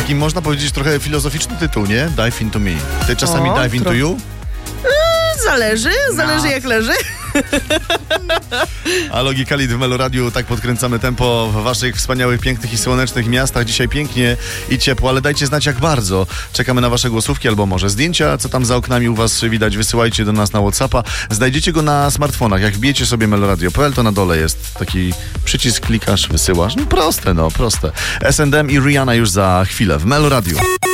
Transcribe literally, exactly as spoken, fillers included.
Taki można powiedzieć trochę filozoficzny tytuł, nie? Dive into me. Ty czasami O, dive into tro- you? Zależy, zależy No. jak leży. A Logikalit w Meloradiu, tak podkręcamy tempo w waszych wspaniałych, pięknych i słonecznych miastach. Dzisiaj pięknie i ciepło, ale dajcie znać jak bardzo. Czekamy na wasze głosówki albo może zdjęcia, co tam za oknami u was widać. Wysyłajcie do nas na WhatsAppa. Znajdziecie go na smartfonach. Jak wbijecie sobie meloradio kropka p l, to na dole jest taki przycisk, klikasz, wysyłasz. No proste, no proste. S and M i Rihanna już za chwilę w Meloradiu.